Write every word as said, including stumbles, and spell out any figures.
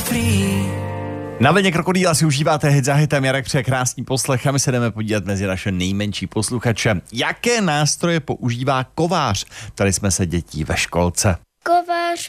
Na vlně Krokodýla si užíváte hit za hitem, Jarek přeje krásný poslech a my se jdeme podívat mezi naše nejmenší posluchače. Jaké nástroje používá kovář? Ptali jsme se dětí ve školce. Kovář